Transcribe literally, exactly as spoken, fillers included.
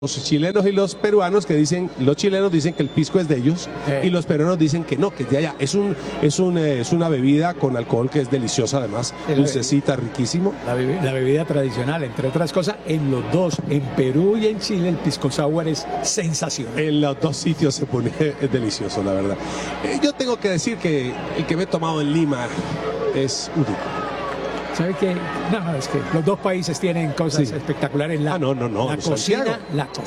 Los chilenos y los peruanos que dicen, los chilenos dicen que el pisco es de ellos Eh. y los peruanos dicen que no, que es de allá. Es un, es un, eh, es una bebida con alcohol que es deliciosa además, El- dulcecita, riquísimo. La, bebi- la bebida tradicional, entre otras cosas, en los dos, en Perú y en Chile, el pisco sour es sensacional. En los dos sitios se pone es delicioso, la verdad. Eh, yo tengo que decir que el que me he tomado en Lima es único. ¿Sabe qué? No, no, es que los dos países tienen cosas Sí. espectaculares. La, Ah, no, no, no, La en cocina, Santiago. la cocina